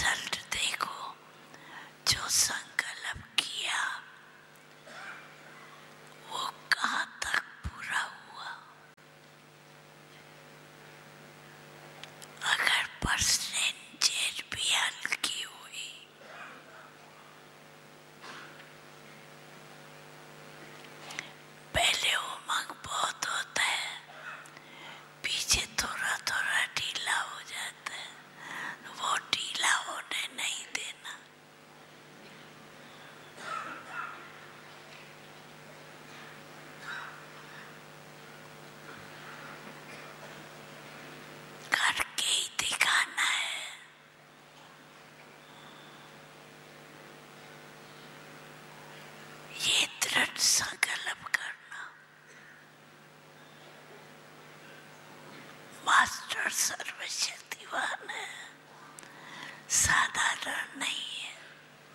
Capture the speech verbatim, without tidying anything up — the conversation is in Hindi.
रिजल्ट देखो, जो संकल्प किया वो कहाँ तक पूरा हुआ। अगर परसेंटेज भी हल्की हुई, पहले उमंग बहुत होता है, पीछे थोड़ा थोड़ा ढीला हो जाता है, वो ढीला होने नहीं देना। करके ही दिखाना है। ये दृढ़ संकल्प करना। मास्टर सर्वशक्तिवान है, साधारण